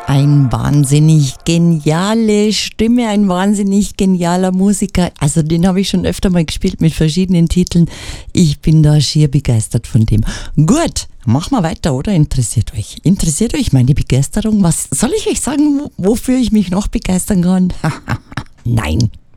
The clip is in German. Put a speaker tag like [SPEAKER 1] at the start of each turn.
[SPEAKER 1] Ein wahnsinnig geniale Stimme, ein wahnsinnig genialer Musiker. Also den habe ich schon öfter mal gespielt mit verschiedenen Titeln. Ich bin da schier begeistert von dem. Gut, machen wir weiter, oder? Interessiert euch meine Begeisterung? Was soll ich euch sagen, wofür ich mich noch begeistern kann? Nein.